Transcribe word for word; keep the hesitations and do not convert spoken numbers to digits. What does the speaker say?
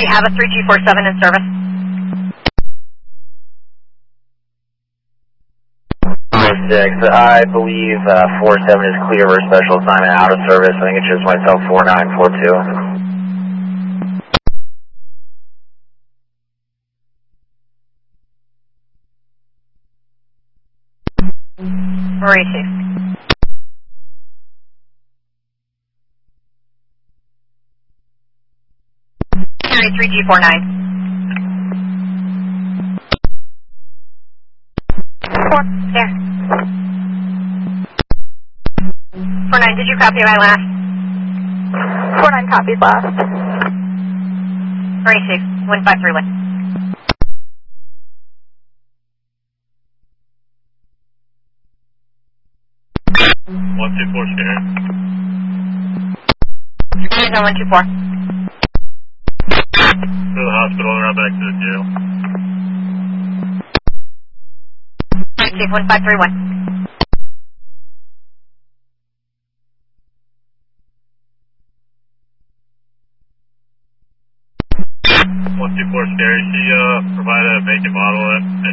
we have a three two four seven in service. six, I believe uh, four seven is clear for special assignment out of service. I think it's just myself, four nine four two. Marie two. three G four nine. Four, there. Four nine, did you copy my last? Four nine copies last. Marie six, one five three one. One two four scanner. Scanner's on one two four. To the hospital and right back to the jail. Marie six, one five three one. One two four scary. She uh provided a vacant bottle at